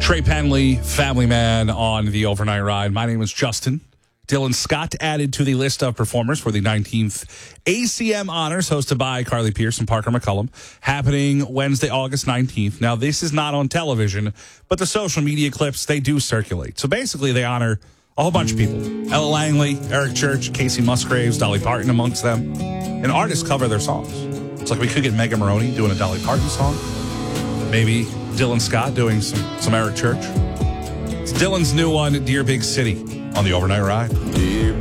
Trey Penley, Family Man on the Overnight Ride. My name is Justin. Dylan Scott added to the list of performers for the 19th ACM Honors, hosted by Carly Pierce and Parker McCullum, happening Wednesday, August 19th. Now, this is not on television, but the social media clips, they do circulate. So basically, they honor a whole bunch of people. Ella Langley, Eric Church, Casey Musgraves, Dolly Parton amongst them. And artists cover their songs. It's like we could get Mega Maroney doing a Dolly Parton song. Maybe Dylan Scott doing some Eric Church. It's Dylan's new one, Dear Big City, on the Overnight Ride.